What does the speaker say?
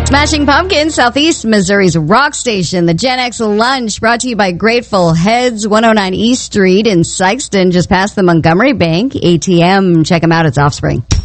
Smashing Pumpkins, Southeast Missouri's rock station. The Gen X Lunch brought to you by Grateful Heads, 109 East Street in Sikeston, just past the Montgomery Bank ATM. Check them out. It's Offspring.